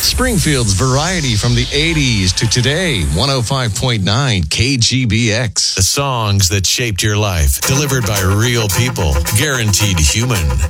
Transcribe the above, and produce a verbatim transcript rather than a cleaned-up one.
Springfield's variety from the eighties to today. one oh five point nine K G B X. The songs that shaped your life, delivered by real people, guaranteed human.